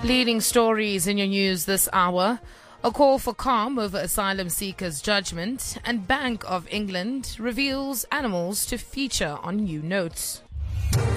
Leading stories in your news this hour. A call for calm over asylum seekers' judgment, and Bank of England reveals animals to feature on new notes.